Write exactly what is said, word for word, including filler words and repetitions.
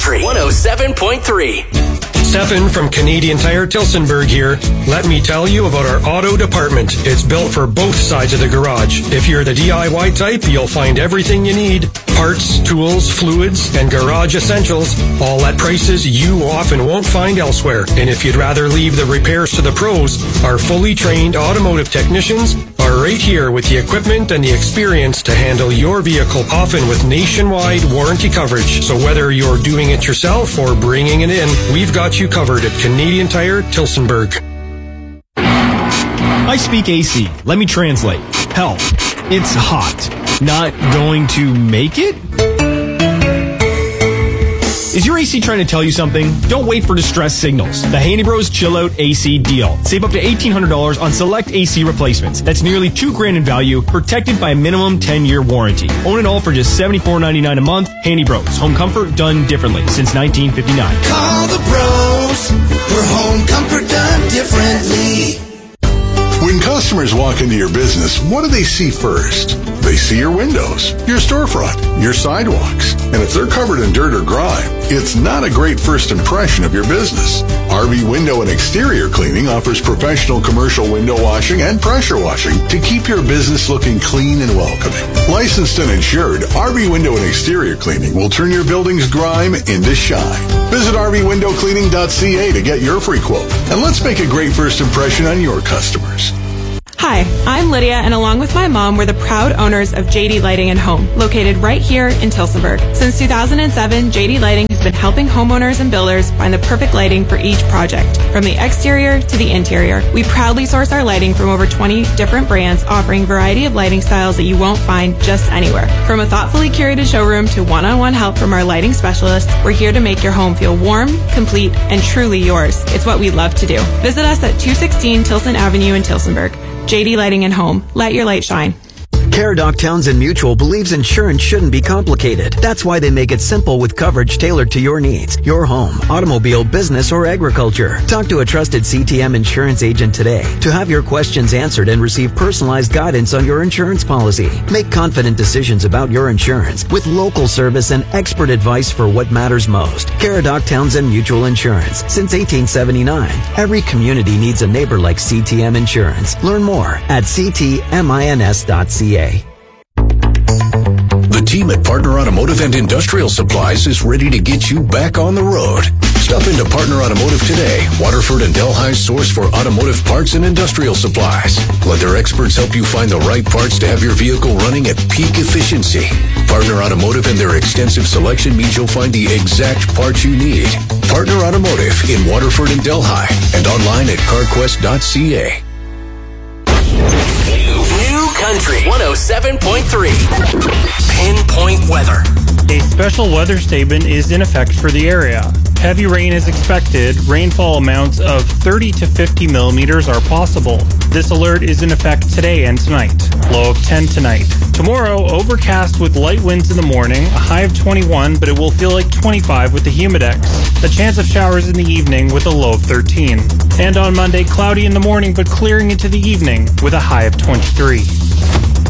Country one oh seven point three. Stefan from Canadian Tire Tilsonburg here. Let me tell you about our auto department. It's built for both sides of the garage. If you're the D I Y type, you'll find everything you need. Parts, tools, fluids, and garage essentials, all at prices you often won't find elsewhere. And if you'd rather leave the repairs to the pros, our fully trained automotive technicians are right here with the equipment and the experience to handle your vehicle, often with nationwide warranty coverage. So whether you're doing it yourself or bringing it in, we've got you covered at Canadian Tire Tilsonburg. I speak A C. Let me translate. Hell, it's hot. Not going to make it? Is your A C trying to tell you something? Don't wait for distress signals. The Haney Bros Chill Out A C deal. Save up to eighteen hundred dollars on select A C replacements. That's nearly two grand in value, protected by a minimum ten-year warranty. Own it all for just seventy-four ninety-nine a month. Haney Bros. Home comfort done differently since nineteen fifty-nine. Call the Bros for home comfort done differently. When customers walk into your business, what do they see first? They see your windows, your storefront, your sidewalks. And if they're covered in dirt or grime, it's not a great first impression of your business. R V Window and Exterior Cleaning offers professional commercial window washing and pressure washing to keep your business looking clean and welcoming. Licensed and insured, R V Window and Exterior Cleaning will turn your building's grime into shine. Visit r v window cleaning dot c a to get your free quote. And let's make a great first impression on your customers. Hi, I'm Lydia, and along with my mom, we're the proud owners of J D Lighting and Home, located right here in Tilsonburg. Since two thousand seven, J D Lighting has been helping homeowners and builders find the perfect lighting for each project, from the exterior to the interior. We proudly source our lighting from over twenty different brands, offering a variety of lighting styles that you won't find just anywhere. From a thoughtfully curated showroom to one-on-one help from our lighting specialists, we're here to make your home feel warm, complete, and truly yours. It's what we love to do. Visit us at two sixteen Tilson Avenue in Tilsonburg. J D Lighting and Home. Let your light shine. Caradoc Townsend Mutual believes insurance shouldn't be complicated. That's why they make it simple with coverage tailored to your needs, your home, automobile, business, or agriculture. Talk to a trusted C T M insurance agent today to have your questions answered and receive personalized guidance on your insurance policy. Make confident decisions about your insurance with local service and expert advice for what matters most. Caradoc Townsend Mutual Insurance. Since eighteen seventy-nine, every community needs a neighbor like C T M Insurance. Learn more at c t mins dot c a. The team at Partner Automotive and Industrial Supplies is ready to get you back on the road. Stop into Partner Automotive today, Waterford and Delhi's source for automotive parts and industrial supplies. Let their experts help you find the right parts to have your vehicle running at peak efficiency. Partner Automotive and their extensive selection means you'll find the exact parts you need. Partner Automotive in Waterford and Delhi and online at carquest dot c a. New Country one oh seven point three. Pinpoint weather. A special weather statement is in effect for the area. Heavy rain is expected. Rainfall amounts of thirty to fifty millimeters are possible. This alert is in effect today and tonight. Low of ten tonight. Tomorrow, overcast with light winds in the morning, a high of twenty-one, but it will feel like twenty-five with the humidex. The chance of showers in the evening with a low of thirteen. And on Monday, cloudy in the morning, but clearing into the evening with a high of twenty-three.